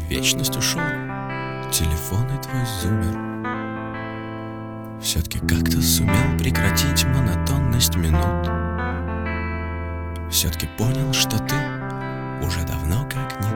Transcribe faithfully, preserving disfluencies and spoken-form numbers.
вечность ушел, телефон и твой зумер. Все-таки как-то сумел прекратить монотонность минут. Все-таки понял, что ты уже